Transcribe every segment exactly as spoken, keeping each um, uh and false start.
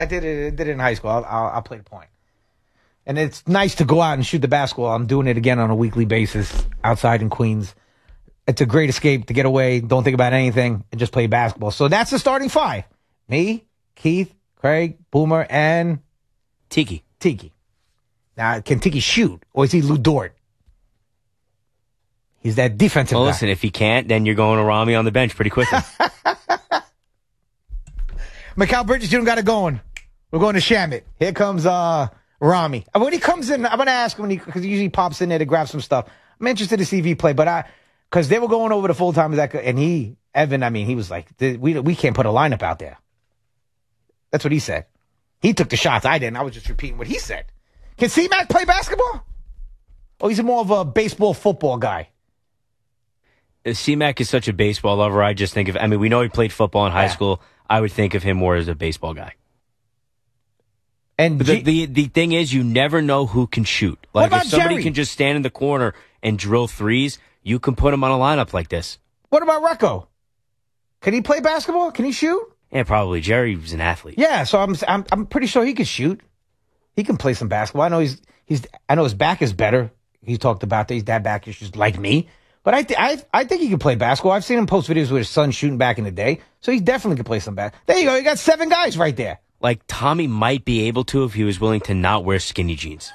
I did it. I did it in high school. I'll, I'll, I'll play the point. And it's nice to go out and shoot the basketball. I'm doing it again on a weekly basis outside in Queens. It's a great escape to get away, don't think about anything, and just play basketball. So that's the starting five. Me, Keith, Craig, Boomer, and Tiki. Tiki. Now, can Tiki shoot, or is he Lou Dort? He's that defensive well, guy. Listen, if he can't, then you're going to Rami on the bench pretty quickly. Mikal Bridges Junior got it going. We're going to Shamit. Here comes uh, Rami. When he comes in, I'm going to ask him, because he, he usually pops in there to grab some stuff. I'm interested to see if he play, but I, because they were going over the full time, and he, Evan, I mean, he was like, we we can't put a lineup out there. That's what he said. He took the shots. I didn't. I was just repeating what he said. Can C-Mac play basketball? Or he's more of a baseball, football guy? C-Mac is such a baseball lover. I just think of, I mean, we know he played football in high yeah. school. I would think of him more as a baseball guy. And but the, the the thing is, you never know who can shoot. Like, if somebody Jerry? can just stand in the corner and drill threes, you can put him on a lineup like this. What about Recco? Can he play basketball? Can he shoot? Yeah, probably. Jerry's an athlete. Yeah, so I'm I'm I'm pretty sure he can shoot. He can play some basketball. I know he's he's I know his back is better. He talked about that he's had back issues like me. But I, th- I I think he can play basketball. I've seen him post videos with his son shooting back in the day. So he definitely can play some basketball. There you go. You got seven guys right there. Like, Tommy might be able to if he was willing to not wear skinny jeans.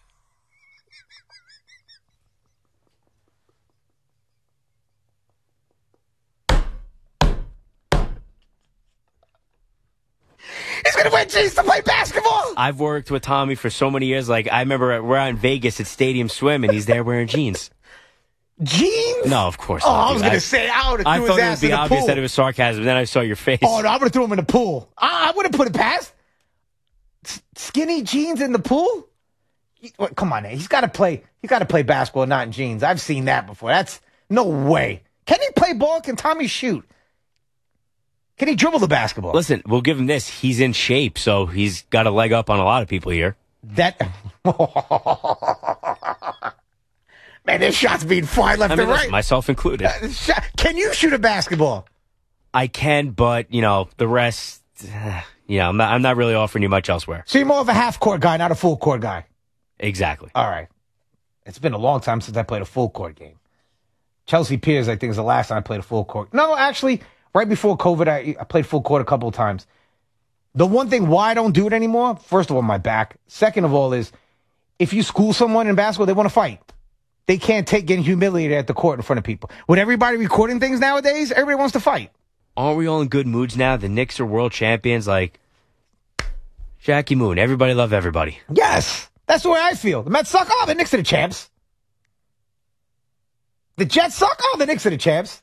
He's going to wear jeans to play basketball. I've worked with Tommy for so many years. Like, I remember we're out in Vegas at Stadium Swim, and he's there wearing jeans. Jeans? No, of course oh, not. I was going to say, I would have threw his ass in the pool. I thought it would be obvious that it was sarcasm. Then I saw your face. Oh, no, I would have threw him in the pool. I, I would have put it past. S- skinny jeans in the pool? He, well, come on, man. He's got to play. He's got to play basketball, not in jeans. I've seen that before. That's no way. Can he play ball? Can Tommy shoot? Can he dribble the basketball? Listen, we'll give him this. He's in shape, so he's got a leg up on a lot of people here. That. Man, there's shots being fired left I mean, and right. listen, myself included. Uh, can you shoot a basketball? I can, but, you know, the rest, uh, you know, I'm not, I'm not really offering you much elsewhere. So you're more of a half-court guy, not a full-court guy? Exactly. All right. It's been a long time since I played a full-court game. Chelsea Piers, I think, is the last time I played a full-court. No, actually, right before COVID, I, I played full-court a couple of times. The one thing why I don't do it anymore, first of all, my back. Second of all is, if you school someone in basketball, they want to fight. They can't take getting humiliated at the court in front of people. With everybody recording things nowadays, everybody wants to fight. Aren't we all in good moods now? The Knicks are world champions. Like, Jackie Moon. Everybody love everybody. Yes. That's the way I feel. The Mets suck. Oh, the Knicks are the champs. The Jets suck. Oh, the Knicks are the champs.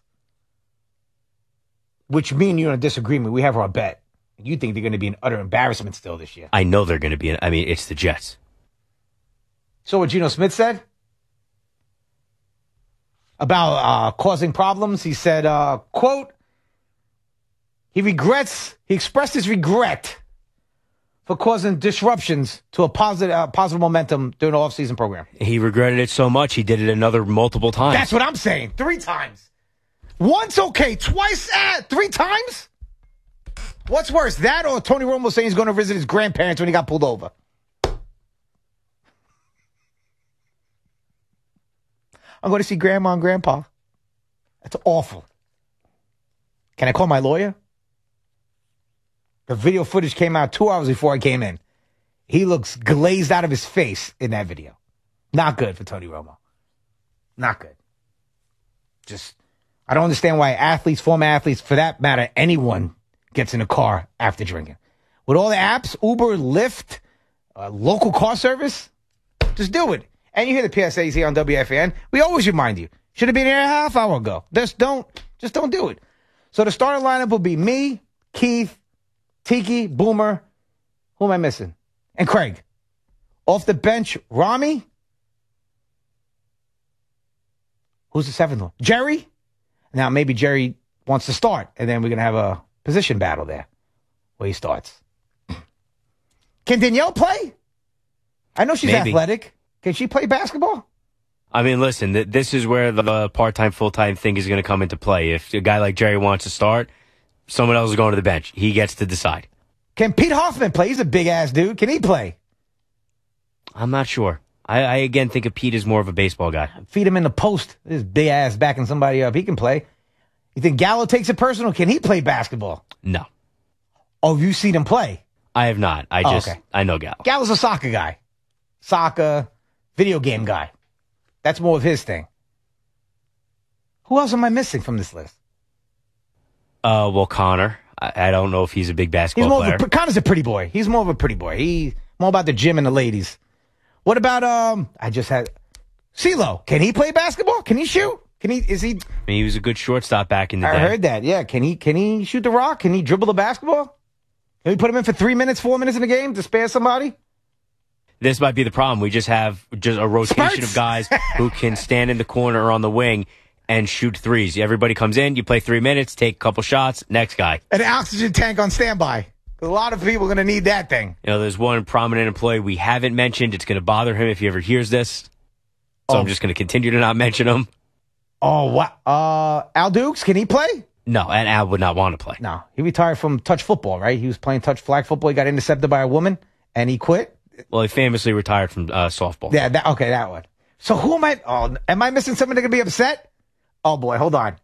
Which me and you are in disagreement. We have our bet. You think they're going to be an utter embarrassment still this year. I know they're going to be. An, I mean, it's the Jets. So what Geno Smith said? About uh, causing problems. He said, uh, quote, he regrets, he expressed his regret for causing disruptions to a positive, uh, positive momentum during the offseason program. He regretted it so much, he did it another multiple times. That's what I'm saying. Three times. Once, okay. Twice, uh, three times? What's worse, that or Tony Romo saying he's going to visit his grandparents when he got pulled over? I'm going to see grandma and grandpa. That's awful. Can I call my lawyer? The video footage came out two hours before I came in. He looks glazed out of his face in that video. Not good for Tony Romo. Not good. Just, I don't understand why athletes, former athletes, for that matter, anyone gets in a car after drinking. With all the apps, Uber, Lyft, uh, local car service, just do it. And you hear the P S As here on W F A N. We always remind you. Should have been here a half hour ago. Just don't, just don't do it. So the starting lineup will be me, Keith, Tiki, Boomer. Who am I missing? And Craig. Off the bench, Rami. Who's the seventh one? Jerry. Now maybe Jerry wants to start, and then we're going to have a position battle there where he starts. Can Danielle play? I know she's maybe. athletic. Can she play basketball? I mean, listen, th- this is where the, the part-time, full-time thing is going to come into play. If a guy like Jerry wants to start, someone else is going to the bench. He gets to decide. Can Pete Hoffman play? He's a big-ass dude. Can he play? I'm not sure. I, I, again, think of Pete as more of a baseball guy. Feed him in the post. This big-ass backing somebody up. He can play. You think Gallo takes it personal? Can he play basketball? No. Oh, you seen him play? I have not. I Oh, just, okay. I know Gallo. Gallo's a soccer guy. Soccer, video game guy. That's more of his thing. Who else am I missing from this list? Uh, well, Connor. I, I don't know if he's a big He's basketball more player. of a, Connor's a pretty boy. He's more of a pretty boy. He's more about the gym and the ladies. What about, um, I just had, CeeLo. Can he play basketball? Can he shoot? Can he, is he? I mean, he was a good shortstop back in the I day. heard that. Yeah. Can he, can he shoot the rock? Can he dribble the basketball? Can we put him in for three minutes, four minutes in a game to spare somebody? This might be the problem. We just have just a rotation Spurts. of guys who can stand in the corner or on the wing and shoot threes. Everybody comes in, you play three minutes, take a couple shots, next guy. An oxygen tank on standby. A lot of people are going to need that thing. You know, there's one prominent employee we haven't mentioned. It's going to bother him if he ever hears this. So Oh. I'm just going to continue to not mention him. Oh, what? Uh, Al Dukes, can he play? No, and Al would not want to play. No. He retired from touch football, right? He was playing touch flag football. He got intercepted by a woman, and he quit. Well, he famously retired from uh, softball. Yeah, that, okay, that one. So who am I? Oh, am I missing somebody that going to be upset? Oh, boy, hold on.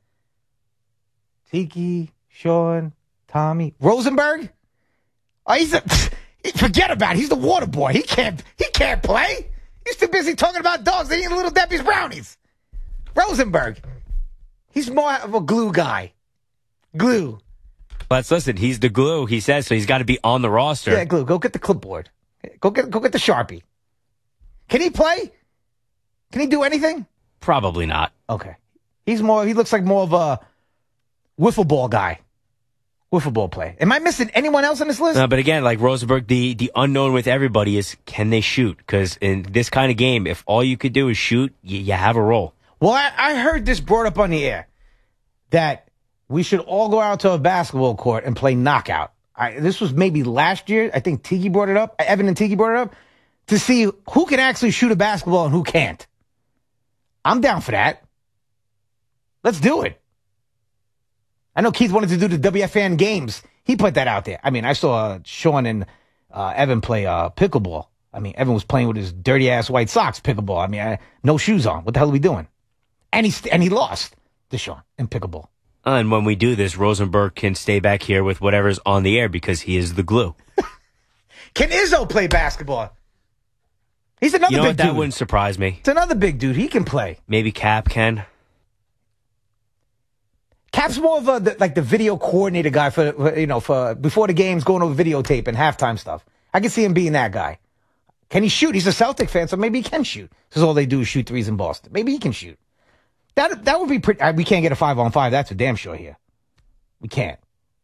Tiki, Sean, Tommy, Rosenberg? Oh, he's a, forget about it. He's the water boy. He can't, he can't play. He's too busy talking about dogs and eating Little Debbie's brownies. Rosenberg. He's more of a glue guy. Glue. Let's listen. He's the glue, he says, so he's got to be on the roster. Yeah, glue. Go get the clipboard. Go get, go get the Sharpie. Can he play? Can he do anything? Probably not. Okay. He's more, he looks like more of a wiffle ball guy. Wiffle ball play. Am I missing anyone else on this list? Uh, but again, like Rosenberg, the, the unknown with everybody is, can they shoot? Because in this kind of game, if all you could do is shoot, you, you have a role. Well, I, I heard this brought up on the air that we should all go out to a basketball court and play knockout. I, this was maybe last year. I think Tiki brought it up. Evan and Tiki brought it up to see who can actually shoot a basketball and who can't. I'm down for that. Let's do it. I know Keith wanted to do the W F N games. He put that out there. I mean, I saw uh, Sean and uh, Evan play uh, pickleball. I mean, Evan was playing with his dirty ass white socks pickleball. I mean, I, no shoes on. What the hell are we doing? And he and he lost to Sean in pickleball. And when we do this, Rosenberg can stay back here with whatever's on the air because he is the glue. Can Izzo play basketball? He's another You know big what? That dude. wouldn't surprise me. It's another big dude. He can play. Maybe Cap can. Cap's more of a the, like the video coordinator guy for, for you know for before the games, going over videotape and halftime stuff. I can see him being that guy. Can he shoot? He's a Celtic fan, so maybe he can shoot. Because all they do is shoot threes in Boston. Maybe he can shoot. That that would be pretty. We can't get a five on five. That's for damn sure here. We can't.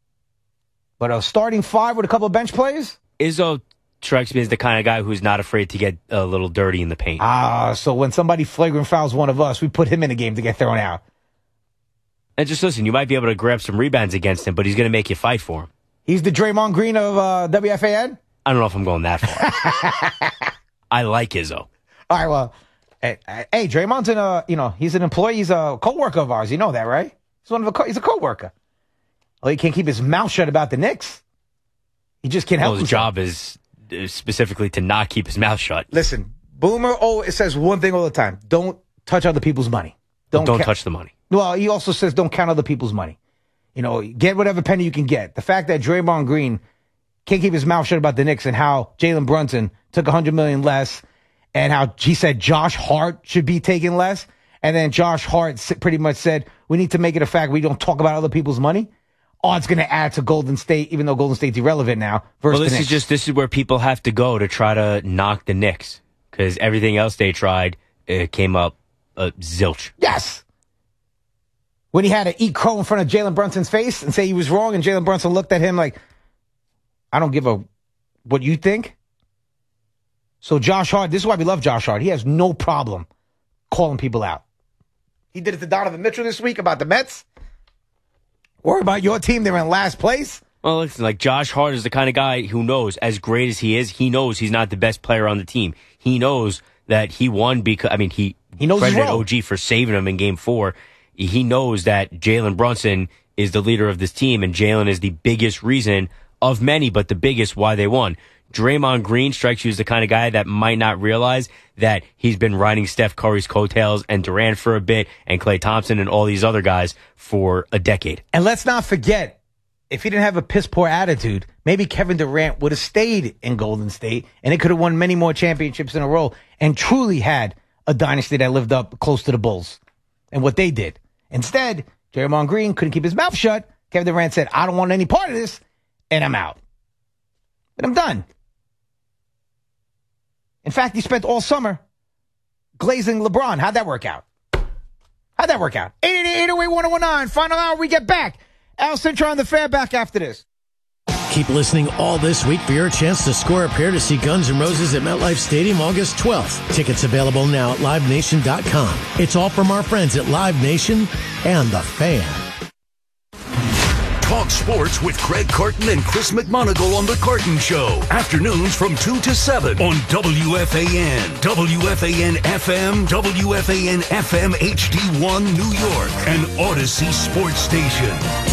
But a starting five with a couple of bench players. Izzo strikes me as the kind of guy who's not afraid to get a little dirty in the paint. Ah, so when somebody flagrant fouls one of us, we put him in the game to get thrown out. And just listen, you might be able to grab some rebounds against him, but he's going to make you fight for him. He's the Draymond Green of uh, W F A N? I don't know if I'm going that far. I like Izzo. All right, well, hey, hey, Draymond's an, uh, you know, he's an employee. He's a co-worker of ours. You know that, right? He's one of a, co- he's a co-worker. Well, he can't keep his mouth shut about the Knicks. He just can't help Well, his himself. job is is specifically to not keep his mouth shut. Listen, Boomer, oh, it says one thing all the time. Don't touch other people's money. Don't, don't ca- touch the money. Well, he also says don't count other people's money. You know, get whatever penny you can get. The fact that Draymond Green can't keep his mouth shut about the Knicks and how Jalen Brunson took one hundred million dollars less and how he said Josh Hart should be taking less. And then Josh Hart pretty much said, we need to make it a fact we don't talk about other people's money. Oh, it's going to add to Golden State, even though Golden State's irrelevant now. Versus Well, this the is Knicks. just this is where people have to go to try to knock the Knicks because everything else they tried it came up uh, zilch. Yes. When he had to eat crow in front of Jalen Brunson's face and say he was wrong, and Jalen Brunson looked at him like, I don't give a what you think. So Josh Hart, this is why we love Josh Hart. He has no problem calling people out. He did it to Donovan Mitchell this week about the Mets. Worry about your team. They're in last place. Well, listen, like Josh Hart is the kind of guy who knows, as great as he is, he knows he's not the best player on the team. He knows that he won because, I mean, he, He knows his credited role. O G for saving him in game four. He knows that Jalen Brunson is the leader of this team, and Jalen is the biggest reason of many, but the biggest why they won. Draymond Green strikes you as the kind of guy that might not realize that he's been riding Steph Curry's coattails and Durant for a bit and Klay Thompson and all these other guys for a decade. And let's not forget, if he didn't have a piss-poor attitude, maybe Kevin Durant would have stayed in Golden State and it could have won many more championships in a row and truly had a dynasty that lived up close to the Bulls and what they did. Instead, Draymond Green couldn't keep his mouth shut. Kevin Durant said, I don't want any part of this, and I'm out. And I'm done. In fact, he spent all summer glazing LeBron. How'd that work out? How'd that work out? eight eight eight, eight oh eight, one oh one nine. Final hour, we get back. Al Sintra on the Fan back after this. Keep listening all this week for your chance to score a pair to see Guns N' Roses at MetLife Stadium August twelfth. Tickets available now at live nation dot com. It's all from our friends at Live Nation and The Fan. Talk sports with Craig Carton and Chris McMonagle on The Carton Show. Afternoons from two to seven on W F A N, W F A N F M, W F A N F M H D one New York, and Odyssey Sports Station.